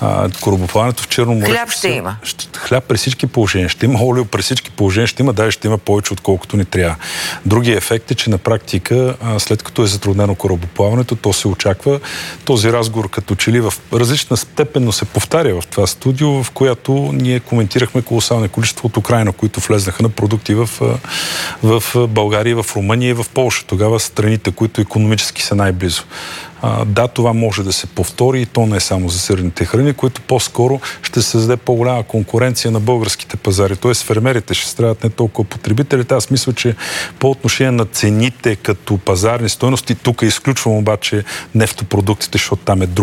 Корабоплаването в Черно море... Хляб ще има. Хляб при всички положения ще има, олио при всички положения ще има, даже ще има повече, отколкото ни трябва. Другия ефект е, че на практика, след като е затруднено корабоплаването, то се очаква този разговор като че ли в различна степен, но се повтаря в това студио, в която ние коментирахме колосални количества от Украина, които влезнаха на продукти в България, в Румъния и в Полша. Тогава страните, които икономически са най-близо. Да, това може да се повтори и то не е само за сирните храни, които по-скоро ще създаде по-голяма конкуренция на българските пазари. Тоест фермерите ще страдат, не толкова потребителите. Аз мисля, че по отношение на цените като пазарни стойности, тук изключвам обаче нефтопродуктите, защото там е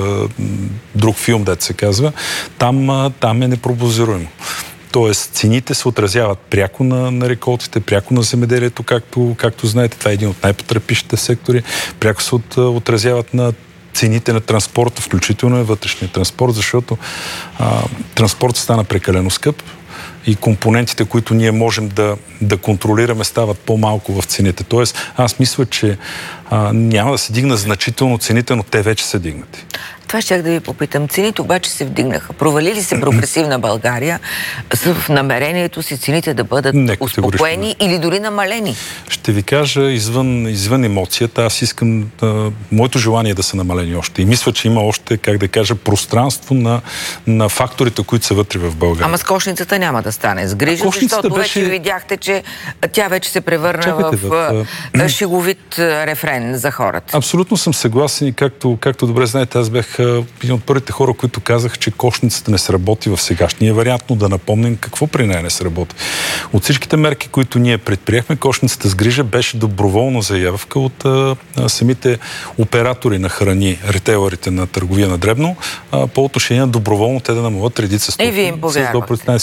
друг филм, дето се казва, там е непрогнозируемо. Тоест, цените се отразяват пряко на реколтите, пряко на земеделието, както знаете. Това е един от най-потърпящите сектори. Пряко се отразяват на цените на транспорта, включително и вътрешния транспорт, защото транспортът стана прекалено скъп и компонентите, които ние можем да контролираме, стават по-малко в цените. Тоест, аз мисля, че няма да се дигна значително цените, но те вече са дигнати. Това щях да ви попитам. Цените обаче се вдигнаха. Провали ли се прогресивна България в намерението си цените да бъдат успокоени или дори намалени? Ще ви кажа, извън емоцията, аз искам моето желание да са намалени още. И мисля, че има още, как да кажа, пространство на факторите, които са вътре в България. Ама с кошницата няма да стане с грижа, защото вече видяхте, че тя вече се превърна в шеговит рефрен за хората. Абсолютно съм съгласен и както добре знаете, аз бях един от първите хора, които казах, че кошницата не сработи в сегашния вариант, но да напомним какво при нея не сработи. От всичките мерки, които ние предприехме, кошницата с грижа беше доброволна заявка от самите оператори на храни, ретейлерите на търговия на дребно, по отношение на доброволно те да намалят редица стоки. И вие им повярвате. С до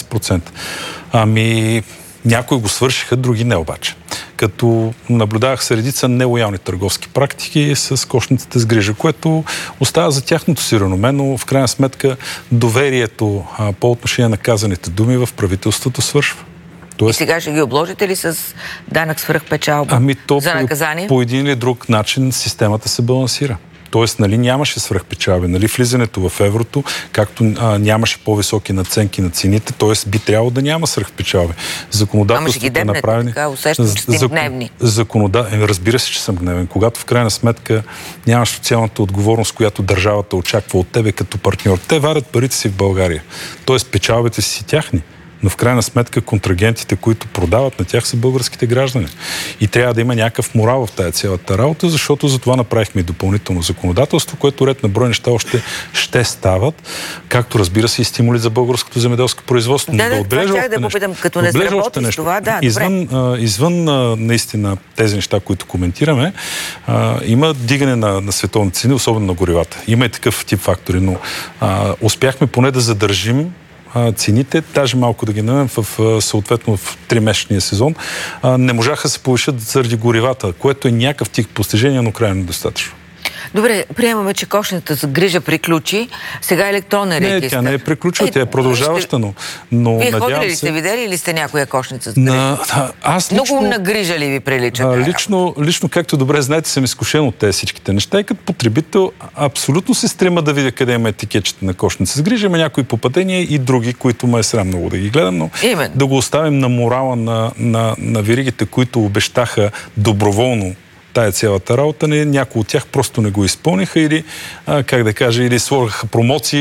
15%. Някои го свършиха, други не обаче. Като наблюдавах се редица нелоялни търговски практики с кошницата с грижа, което остава за тяхното си реноме, но в крайна сметка доверието по отношение на казаните думи в правителството свършва. И сега ще ги обложите ли с данък свръхпечалба за наказание? По един или друг начин системата се балансира. Тоест, нямаше свръхпечалби, влизането в еврото, както нямаше по-високи надценки на цените, т.е. би трябвало да няма свръхпечалби. Законодателството е направено. Така, усещам, че сте гневни. Разбира се, че съм гневен. Когато в крайна сметка нямаш социалната отговорност, която държавата очаква от тебе като партньор. Те варят парите си в България. Т.е. печалбите си тяхни. Но в крайна сметка контрагентите, които продават на тях, са българските граждани. И трябва да има някакъв морал в тази цялата работа, защото за това направихме и допълнително законодателство, което ред на брой неща още ще стават, както разбира се и стимули за българското земеделско производство. Като не сработи с това, извън наистина тези неща, които коментираме, има дигане на световни цени, особено на горивата. Има и такъв тип фактори, но успяхме поне да задържим цените, даже малко да ги намерим съответно в 3-месечния сезон, не можаха да се повишат заради горивата, което е някакъв тип постижение, но крайно недостатъчно. Добре, приемаме, че кошната с грижа приключи. Сега електронен регистър. Не, тя не е приключила, тя е продължаваща, но вие ходили ли сте, видели ли сте някоя кошница с грижа? Много на грижа ли ви прилича? Лично, както добре знаете, съм изкушен от тези всичките неща и като потребител абсолютно се стрима да видя къде има етикетчета на кошница с грижа. Има някои попадения и други, които ме е срам много да ги гледам, но да го оставим на морала на веригите, които обещаха доброволно тая цялата работа, някои от тях просто не го изпълниха или, или сложиха промоции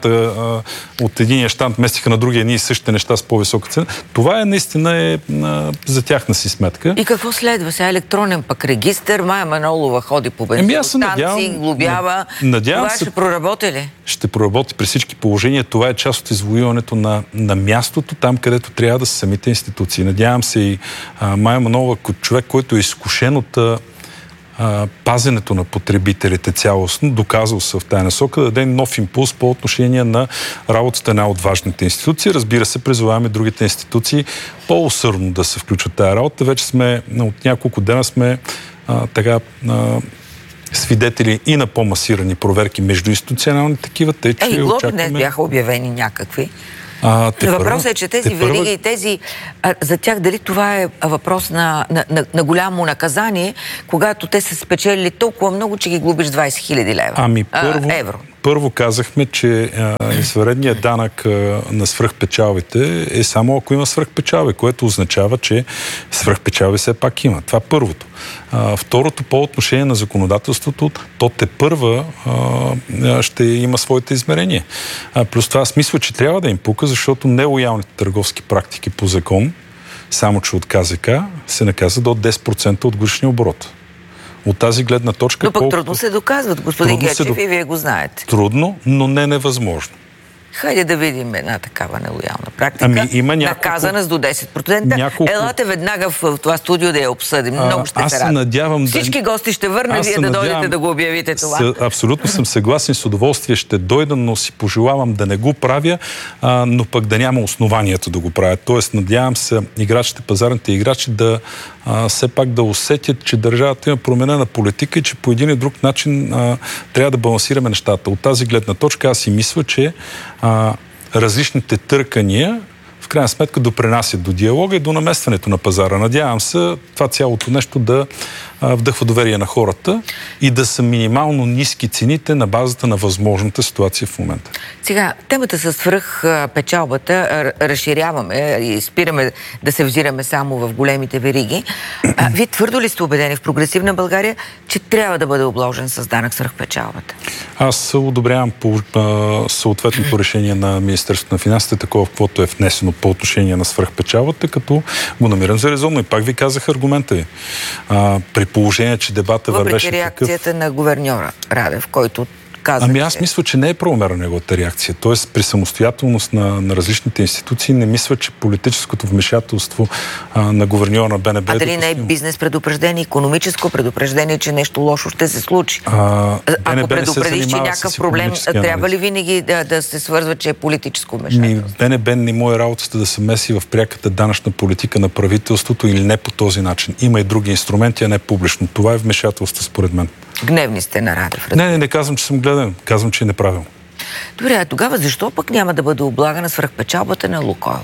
от единия щанд, местиха на другия едни и същите неща с по-висока цена. Това наистина за тяхна си сметка. И какво следва сега? Електронен пък регистър, Мая Манолова ходи по бензиностанции, глобява. Това ще проработи ли? Ще проработи при всички положения. Това е част от извоюването на мястото, там където трябва да са самите институции. Надявам се и Мая Манолова, като човек, който е изкушен от пазенето на потребителите цялостно, доказал се в тази насока, да даде нов импулс по отношение на работата на една от важните институции. Разбира се, призоваваме другите институции по-усърдно да се включват в тази работа. Вече от няколко дена сме свидетели и на по-масирани проверки междуинституционални такива. И глоби днес бяха обявени някакви. Въпросът е, че тези вериги и тези, за тях дали това е въпрос на голямо наказание, когато те са спечелили толкова много, че ги глобиш 20 000 евро. Първо казахме, че извънредният данък на свръхпечалбите е само ако има свръхпечалби, което означава, че свръхпечалби все пак има. Това първото. Второто, по отношение на законодателството, то тепърва ще има своите измерения. Плюс това аз мисля, че трябва да им пука, защото нелоялните търговски практики по закон, само че от КЗК, се наказва до 10% от годишния оборот. От тази гледна точка... Но пък трудно се доказват, господин Гечев, и вие го знаете. Трудно, но не невъзможно. Хайде да видим една такава нелоялна практика. Има наказана с до 10%. Елате веднага в това студио да я обсъдим. Много ще се радвам. Всички гости ще върна, вие да дойдете да го обявите това. Абсолютно съм съгласен, с удоволствие ще дойда, но си пожелавам да не го правя, но пък да няма основанието да го правя. Тоест, надявам се играчите, пазарните играчи да все пак да усетят, че държавата има променена политика и че по един и друг начин трябва да балансираме нещата. От тази гледна точка аз си мисля, че различните търкания в крайна сметка допринасят до диалога и до наместването на пазара. Надявам се това цялото нещо да вдъхва доверие на хората и да са минимално ниски цените на базата на възможната ситуация в момента. Сега, темата с свръхпечалбата разширяваме и спираме да се взираме само в големите вериги. Вие твърдо ли сте убедени в Прогресивна България, че трябва да бъде обложен с данък свръхпечалбата? Аз одобрявам по съответното решение на Министерството на финансите, такова каквото е внесено по отношение на свръхпечалбата, като го намирам за резонно. И пак ви казах аргумента ви. При положение, че дебата вървеше такъв... Въпреки реакцията на гуверньора Радев, който каза, аз мисля, че не е правомерна неговата реакция. Тоест, при самостоятелност на различните институции не мисля, че политическото вмешателство на гуверньора на БНБ... дали не е бизнес предупреждение, икономическо предупреждение, че нещо лошо ще се случи? Ако предупредиш, че някакъв проблем, трябва ли винаги да се свързва, че е политическо вмешателство? БНБ не му е работата да се меси в пряката данъчна политика на правителството или не по този начин. Има и други инструменти, а не публично. Това е вмешателство, според мен. Гневни сте на Радев. Не казвам, че съм гледан. Казвам, че е неправилно. Добре, а тогава защо пък няма да бъде облагана свръхпечалбата на Лукойл?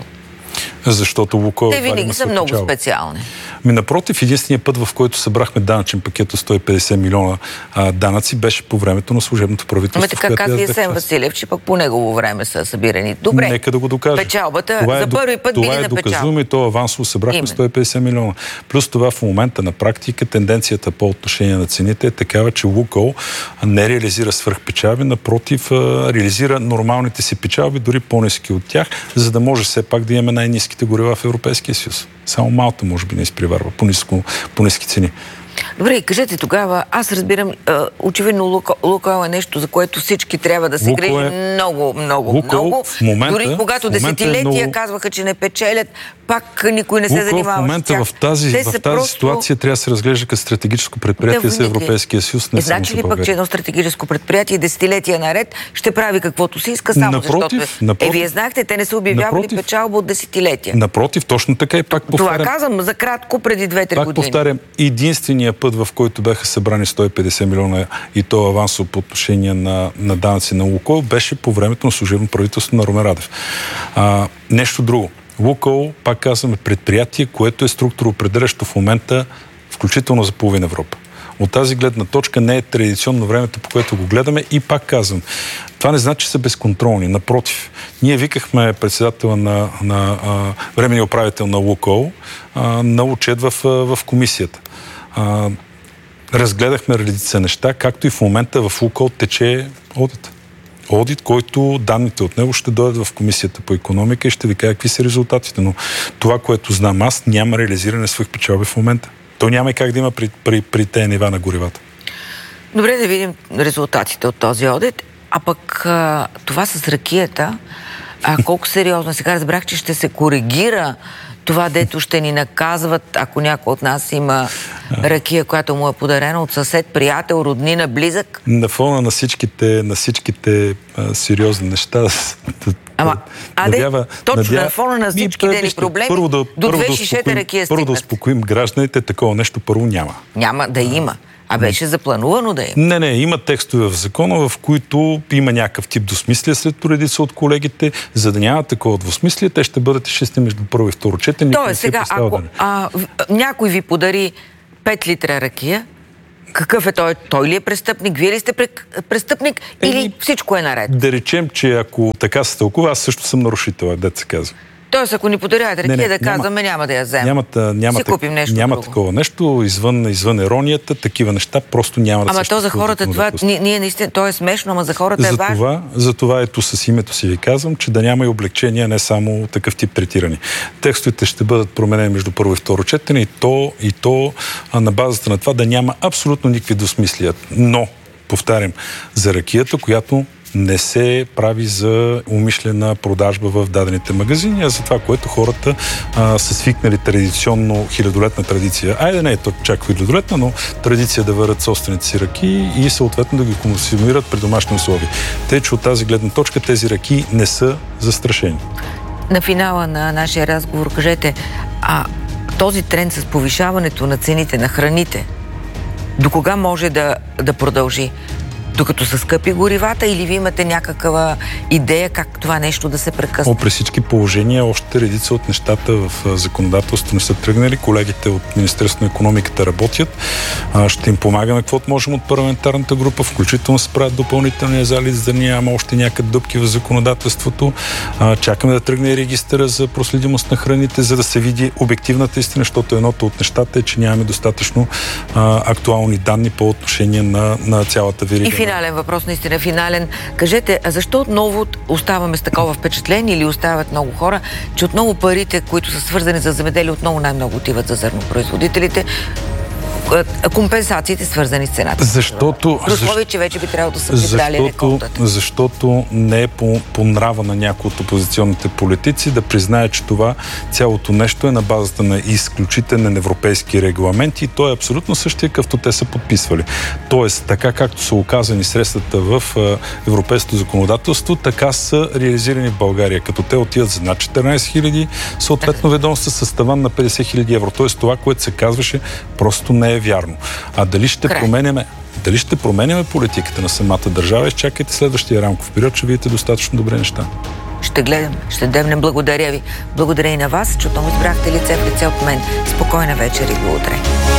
Защото Лукойл... Те винаги са много специални. Напротив, единственият път, в който събрахме данъчен пакет от 150 милиона данъци, беше по времето на служебното правителство. Така каза Асен Василев, че пък по негово време са събирани. Добре, нека да го докажа. Печалбата за първи път били на печалба. Това е доказуемо и то авансово събрахме 150 милиона. Плюс това в момента на практика тенденцията по отношение на цените е такава, че Лукойл не реализира свръхпечалби, напротив, реализира нормалните си печалби, дори по-ниски от тях, за да може все пак да имаме най-ниските горива в Европейския съюз. Само Малта може би не изпреварва по ниски цени. Добре, кажете тогава, аз разбирам, очевидно Лукойл е нещо, за което всички трябва да се грижи много. Дори когато десетилетия казваха, че не печелят, пак никой не се занимава в момента с тях. В тази ситуация трябва да се разглежда като стратегическо предприятие за Европейския съюз. Значи ли пък, че едно стратегическо предприятие десетилетия наред ще прави каквото си иска, само защото... Вие знаехте, те не са обявявали печалба от десетилетия. Напротив, точно така и пак повтарям. Това казвам за кратко преди 2-3 години. Пак повтарям, единствения път, в който бяха събрани 150 милиона и то авансово по отношение на данъци на Лукойл, беше по времето на служебно правителство на Румен Радев. Нещо друго. Лукойл, пак казваме, предприятие, което е структуроопределящо в момента, включително за половина Европа. От тази гледна точка не е традиционно времето, по което го гледаме и пак казвам, това не значи, че са безконтролни. Напротив, ние викахме председателя на временния управител на Лукойл на отчет в комисията. Разгледахме редица неща, както и в момента в Лукойл тече одит. Одит, който данните от него ще дойдат в Комисията по икономика и ще ви кажа какви са резултатите. Но това, което знам аз, няма реализиране свръхпечалби в момента. То няма и как да има при тези нива на горивата. Добре, да видим резултатите от този одит. А пък това с ракията, колко сериозно? Сега разбрах, че ще се коригира това, дето ще ни наказват, ако някой от нас има ракия, която му е подарена от съсед, приятел, роднина, близък. На фона на всичките сериозни неща. Точно на фона на всички дели проблеми, до 2,60 ракия стигнат. Първо да успокоим гражданите, такова нещо първо няма. Няма да има. А беше запланувано да има? Не, има текстове в закона, в които има някакъв тип двусмислие след редица от колегите. За да няма такова двусмислие, те ще бъдат изчистени между първо и второ четене. Тоест сега, ако някой ви подари 5 литра ракия, Какъв е той? Той ли е престъпник? Вие ли сте престъпник? Или всичко е наред? Да речем, че ако така се тълкува, аз също съм нарушител, дето се казва. Тоест, ако ни подаряват ракия, да казваме, няма да я вземем. Няма такова нещо, извън иронията, такива неща просто няма да се. Ама то за хората това, ние наистина, то е смешно, ама за хората е важно. Затова ето с името си ви казвам, че да няма и облегчения, не само такъв тип третирани. Текстовете ще бъдат променени между първо и второ четене и то на базата на това да няма абсолютно никакви двусмислия. Но, повтарям, за ракията, която не се прави за умишлена продажба в дадените магазини, а за това, което хората са свикнали традиционно хилядолетна традиция. Айде не е то чак хилядолетна, но традиция да варят собствените си ракии и съответно да ги консумират при домашни условия. Те, че от тази гледна точка тези ракии не са застрашени. На финала на нашия разговор кажете, този тренд с повишаването на цените на храните, до кога може да продължи? Докато са скъпи горивата, или ви имате някаква идея как това нещо да се прекъсне? При всички положения още редица от нещата в законодателството не са тръгнали. Колегите от Министерството на икономиката работят. Ще им помагаме каквото можем от парламентарната група, включително се правят допълнителни анализи, за да няма още някакъв дупки в законодателството. Чакаме да тръгне и регистъра за проследимост на храните, за да се види обективната истина, защото едното от нещата е, че нямаме достатъчно актуални данни по отношение на цялата верига. Финален въпрос, наистина финален. Кажете, а защо отново оставаме с такова впечатление или остават много хора, че отново парите, които са свързани за земеделие, отново най-много отиват за зърнопроизводителите? Компенсациите, свързани с цената. При условие, че вече би трябвало да са прибрали реколтата. Защото не е по нрава на някои от опозиционните политици да признае, че това цялото нещо е на базата на изключителен европейски регламент и той е абсолютно същия, какъвто те са подписвали. Тоест, така както са оказани средствата в европейското законодателство, така са реализирани в България, като те отиват за над 14 000, съответно ведомства с таван на 50 000 евро. Тоест, това, което се казваше, просто не е вярно. А дали ще променяме политиката на самата държава, изчакайте следващия рамков период, ще видите достатъчно добре неща. Ще гледам, ще дебнем. Благодаря ви. Благодаря и на вас, че отново избрахте лице в лице от мен. Спокойна вечер и до утре.